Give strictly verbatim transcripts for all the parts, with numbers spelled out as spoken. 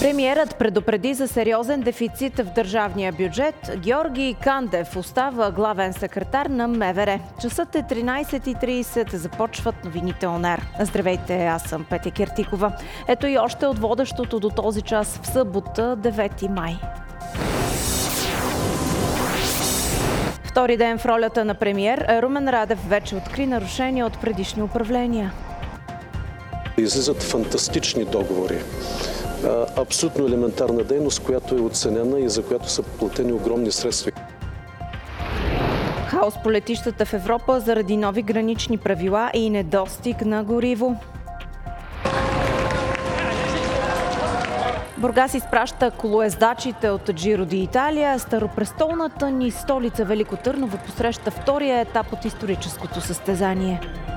Премиерът предупреди за сериозен дефицит в държавния бюджет. Георги Кандев остава главен секретар на МВР. Часът е тринайсет и трийсет. Започват новините ОНЕР. Здравейте, аз съм Петя Киртикова. Ето и още от водещото до този час в събота, девети май. Втори ден в ролята на премиер, Румен Радев вече откри нарушения от предишни управления. Излизат фантастични договори. Абсолютно елементарна дейност, която е оценена и за която са платени огромни средства. Хаос по летищата в Европа заради нови гранични правила и недостиг на гориво. Бургас изпраща колоездачите от Джиро ди Италия. Старопрестолната ни столица Велико Търново посреща втория етап от историческото състезание.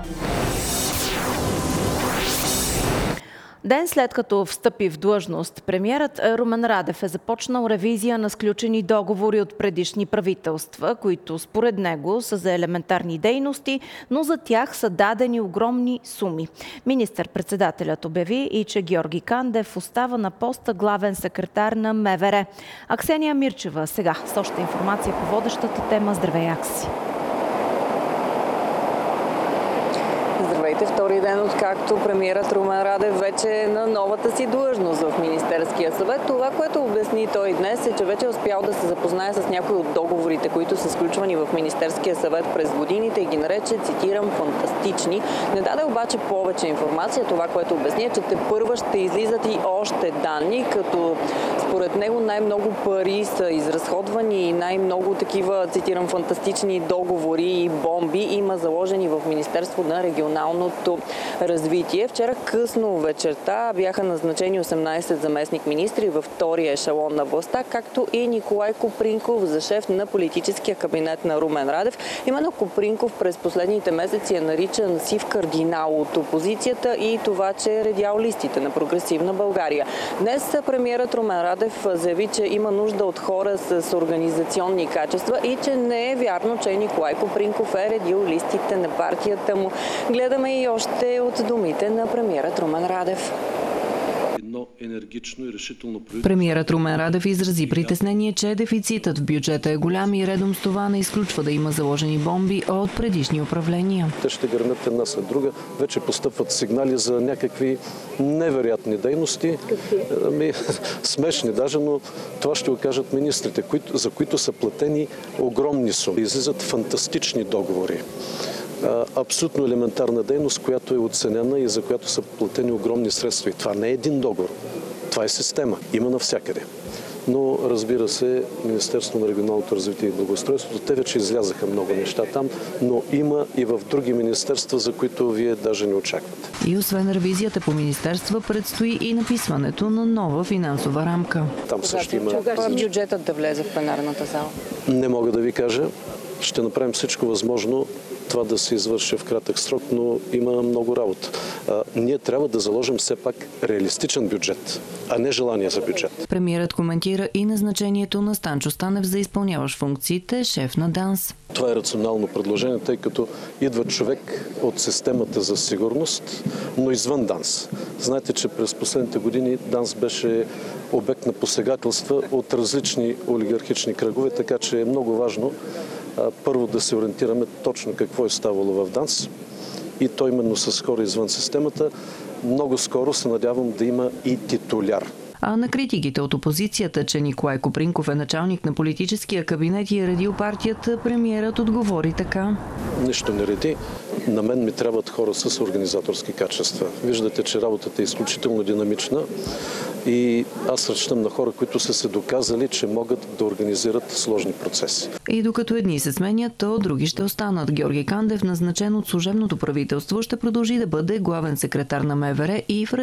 Ден след като встъпи в длъжност, премиерът Румен Радев е започнал ревизия на сключени договори от предишни правителства, които според него са за елементарни дейности, но за тях са дадени огромни суми. Министър-председателят обяви и че Георги Кандев остава на поста главен секретар на МВР. Аксения Мирчева сега с още информация по водещата тема. Здравей, Акси! Здравейте, втори ден откакто премиерът Румен Радев вече е на новата си длъжност в Министерския съвет. Това, което обясни той днес, е, че вече е успял да се запознае с някои от договорите, които са сключвани в Министерския съвет през годините и ги нарече, цитирам, фантастични. Не даде обаче повече информация. Това, което обясни, е, че тепърва ще излизат и още данни, като според него най-много пари са изразходвани и най-много такива, цитирам, фантастични договори и бомби има заложени в Министерство на регионалното развитие. Вчера късно вечерта бяха назначени осемнайсет заместник-министри във втория ешелон на властта, както и Николай Копринков за шеф на политическия кабинет на Румен Радев. Именно Копринков през последните месеци е наричан сив кардинал от опозицията и това, че е редял листите на Прогресивна България. Днес премиерът Румен Радев заяви, че има нужда от хора с организационни качества и че не е вярно, че Николай Копринков е редил листите на партията му. Гледаме и още от думите на премиерът Румен Радев. Премиерът Румен Радев изрази притеснение, че дефицитът в бюджета е голям и редом с това не изключва да има заложени бомби от предишни управления. Те ще гърмят една след друга. Вече постъпват сигнали за някакви невероятни дейности. Ами, смешни даже, но това ще го кажат министрите, които, за които са платени огромни суми. Излизат фантастични договори. Абсолютно елементарна дейност, която е оценена и за която са платени огромни средства. И това не е един договор. Това е система. Има навсякъде. Но, разбира се, Министерството на регионалното развитие и благоустройството, те вече излязаха много неща там, но има и в други министерства, за които вие даже не очаквате. И освен ревизията по министерства, предстои и написването на нова финансова рамка. Там също има... Кога бюджетът да влезе в пленарната зала? Не мога да ви кажа. Ще направим всичко възможно това да се извърши в кратък срок, но има много работа. А, ние трябва да заложим все пак реалистичен бюджет, а не желание за бюджет. Премиерът коментира и назначението на Станчо Станев за изпълняващ функциите шеф на ДАНС. Това е рационално предложение, тъй като идва човек от системата за сигурност, но извън ДАНС. Знаете, че през последните години ДАНС беше обект на посегателства от различни олигархични кръгове, така че е много важно първо да се ориентираме точно какво е ставало в ДАНС и то именно с хора извън системата. Много скоро се надявам да има и титуляр. А на критиките от опозицията, че Николай Копринков е началник на политическия кабинет и е редил партията, премиерът отговори така. Нищо не реди. На мен ми трябват хора с организаторски качества. Виждате, че работата е изключително динамична и аз разчитам на хора, които са се доказали, че могат да организират сложни процеси. И докато едни се сменят, то други ще останат. Георги Кандев, назначен от служебното правителство, ще продължи да бъде главен секретар на МВР и в